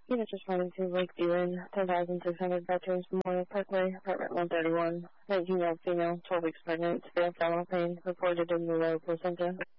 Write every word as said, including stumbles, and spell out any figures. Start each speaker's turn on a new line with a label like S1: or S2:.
S1: Unit just running to Lake Viewing, ten thousand six hundred Veterans Memorial Parkway, apartment one thirty-one, nineteen-year-old female, twelve weeks pregnant, severe abdominal pain, reported in the lower placenta.